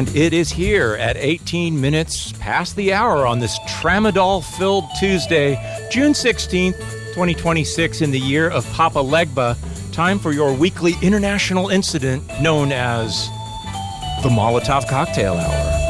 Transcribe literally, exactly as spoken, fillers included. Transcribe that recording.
And it is here at eighteen minutes past the hour on this tramadol-filled Tuesday, June sixteenth, twenty twenty-six, in the year of Papa Legba. Time for your weekly international incident known as the Molotov Cocktail Hour.